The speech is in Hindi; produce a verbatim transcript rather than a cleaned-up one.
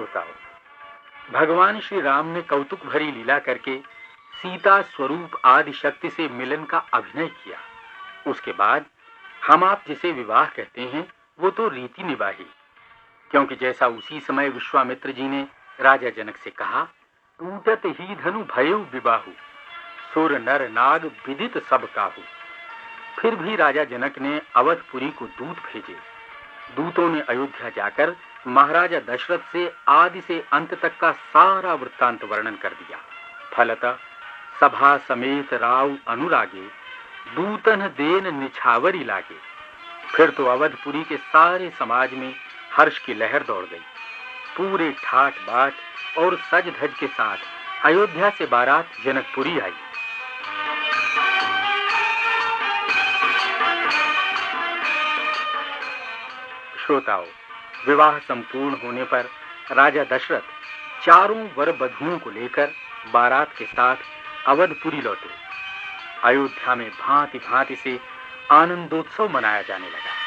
श्रोताओं, भगवान श्री राम ने कौतुक भरी लीला करके सीता स्वरूप आदि शक्ति से मिलन का अभिनय किया। उसके बाद हम आप जिसे विवाह कहते हैं वो तो रीति निभाई, क्योंकि जैसा उसी समय विश्वामित्र जी ने राजा जनक से कहा, टूटत ही धनु भयउ विबाहु, सुर नर नाग विदित सब काहू। फिर भी राजा जनक ने अवधपुरी को दूत भेजे। दूतों ने अयोध्या जाकर महाराजा दशरथ से आदि से अंत तक का सारा वृत्तांत वर्णन कर दिया। फलतः सभा समेत राव अनुरागे, दूतन देन निछावरी लागे। फिर तो अवधपुरी के सारे समाज में हर्ष की लहर दौड़ गई। पूरे ठाट बाट और सज धज के साथ अयोध्या से बारात जनकपुरी आई। श्रोताओं, विवाह संपूर्ण होने पर राजा दशरथ चारों वर बधुओं को लेकर बारात के साथ अवधपुरी लौटे। अयोध्या में भांति भांति से आनंदोत्सव मनाया जाने लगा।